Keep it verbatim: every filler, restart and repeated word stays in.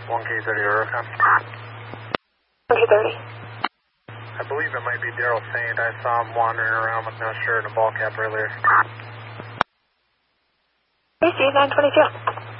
one K thirty Oricon. one K thirty. I believe it might be Daryl Saint. I saw him wandering around with no shirt and a ball cap earlier. A C nine twenty-two.